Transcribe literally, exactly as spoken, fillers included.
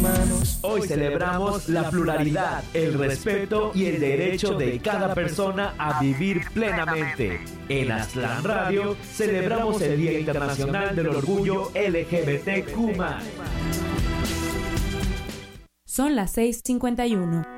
humanos. Hoy celebramos la pluralidad, el respeto y el derecho de cada persona a vivir plenamente. En Aztlán Radio celebramos el Día Internacional del Orgullo L G B T Q más. Son las seis cincuenta y uno.